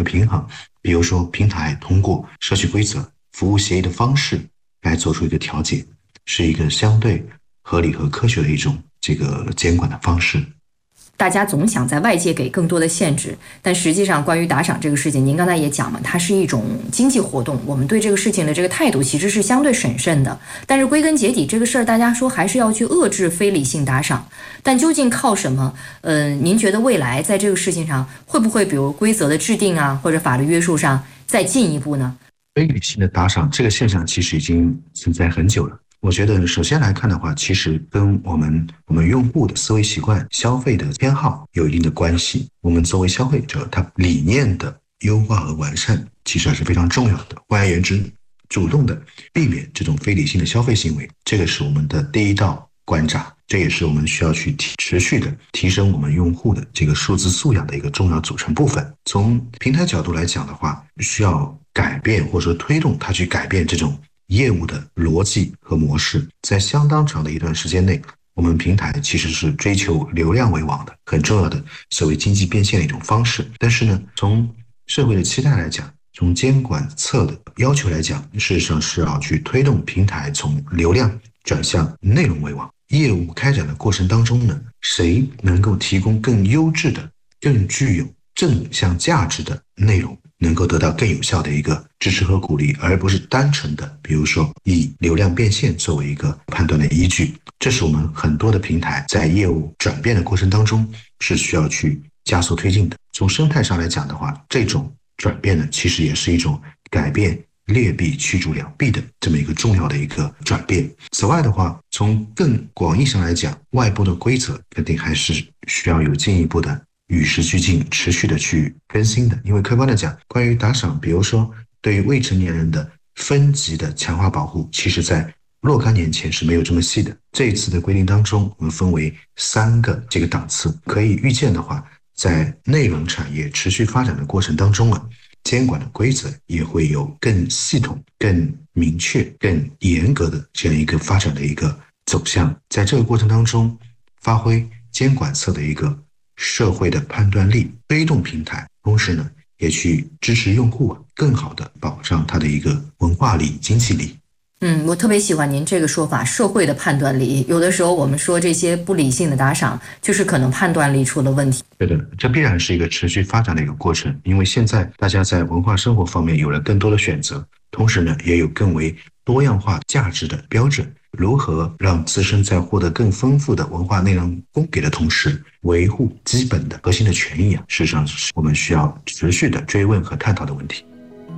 平衡。比如说，平台通过社区规则、服务协议的方式来做出一个调节，是一个相对合理和科学的一种这个监管的方式。 大家总想在外界给更多的限制，但实际上关于打赏这个事情，您刚才也讲了，它是一种经济活动，我们对这个事情的这个态度其实是相对审慎的。但是归根结底，这个事儿大家说还是要去遏制非理性打赏，但究竟靠什么？您觉得未来在这个事情上会不会比如规则的制定啊，或者法律约束上再进一步呢？ 非理性的打赏这个现象其实已经存在很久了。我觉得首先来看的话，其实跟我们用户的思维习惯、消费的偏好有一定的关系。我们作为消费者，他理念的优化和完善其实还是非常重要的。换而言之，主动的避免这种非理性的消费行为，这个是我们的第一道关闸，这也是我们需要去持续的提升我们用户的这个数字素养的一个重要组成部分。从平台角度来讲的话，需要改变或者说推动它去改变这种业务的逻辑和模式。在相当长的一段时间内，我们平台其实是追求流量为王的，很重要的所谓经济变现的一种方式。但是呢，从社会的期待来讲，从监管侧的要求来讲，事实上是要去推动平台从流量转向内容为王。业务开展的过程当中呢，谁能够提供更优质的、更具有正向价值的内容，能够得到更有效的一个支持和鼓励，而不是单纯的比如说以流量变现作为一个判断的依据。这是我们很多的平台在业务转变的过程当中是需要去加速推进的。从生态上来讲的话，这种转变呢，其实也是一种改变劣币驱逐良币的这么一个重要的一个转变。此外的话，从更广义上来讲，外部的规则肯定还是需要有进一步的与时俱进，持续的去更新的。因为客观的讲，关于打赏，比如说对于未成年人的分级的强化保护，其实在若干年前是没有这么细的。这一次的规定当中，我们分为3个这个档次。可以预见的话，在内容产业持续发展的过程当中监管的规则也会有更系统、更明确、更严格的这样一个发展的一个走向。在这个过程当中，发挥监管侧的一个社会的判断力，推动平台，同时呢，也去支持用户更好的保障它的一个文化力、经济力。 我特别喜欢您这个说法，社会的判断力。有的时候我们说这些不理性的打赏，就是可能判断力出了问题。 对的，这必然是一个持续发展的一个过程，因为现在大家在文化生活方面有了更多的选择，同时呢，也有更为多样化价值的标准。如何让自身在获得更丰富的文化内容供给的同时，维护基本的核心的权益事实上是我们需要持续的追问和探讨的问题。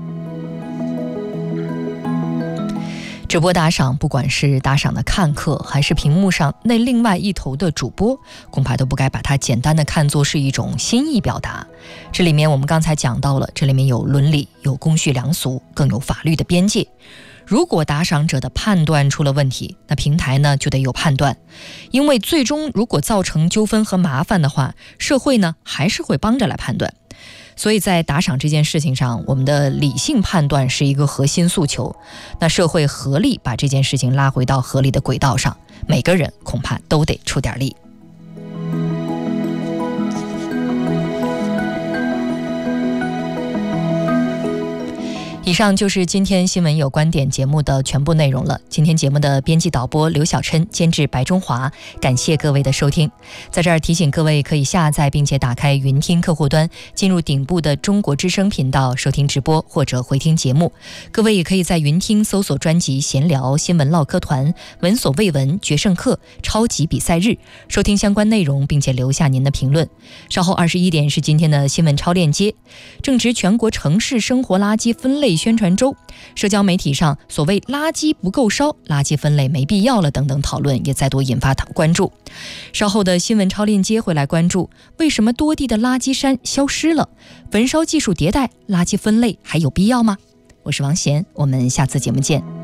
直播打赏，不管是打赏的看客，还是屏幕上那另外一头的主播，恐怕都不该把它简单的看作是一种心意表达。这里面我们刚才讲到了，这里面有伦理，有公序良俗，更有法律的边界。如果打赏者的判断出了问题，那平台呢就得有判断，因为最终如果造成纠纷和麻烦的话，社会呢还是会帮着来判断。所以在打赏这件事情上，我们的理性判断是一个核心诉求。那社会合力把这件事情拉回到合理的轨道上，每个人恐怕都得出点力。以上就是今天新闻有观点节目的全部内容了。今天节目的编辑导播刘小琛，监制白中华，感谢各位的收听。在这儿提醒各位可以下载并且打开云听客户端，进入顶部的中国之声频道收听直播或者回听节目。各位也可以在云听搜索专辑闲聊、新闻唠嗑团、闻所未闻、决胜客、超级比赛日，收听相关内容并且留下您的评论。稍后21点是今天的新闻超链接。正值全国城市生活垃圾分类宣传周，社交媒体上所谓垃圾不够烧、垃圾分类没必要了等等讨论也再度引发关注。稍后的新闻超链接会来关注为什么多地的垃圾山消失了，焚烧技术迭代，垃圾分类还有必要吗？我是王贤，我们下次节目见。